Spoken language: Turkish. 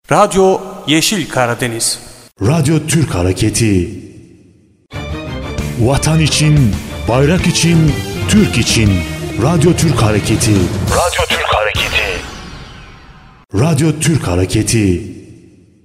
Radyo Yeşil Karadeniz. Radyo Türk Hareketi. Vatan için, bayrak için, Türk için. Radyo Türk Hareketi. Radyo Türk Hareketi. Radyo Türk Hareketi.